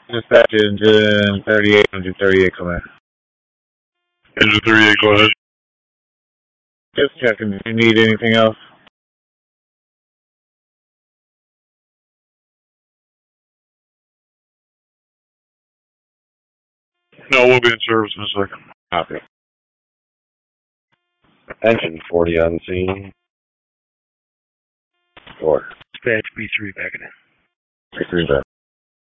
Dispatch engine 38, engine 38, come in. Engine 38, go ahead. Just checking. Do you need anything else? No, we'll be in service in a second. Copy. Engine 40 on scene. Order. Dispatch B3 back in. B3 back.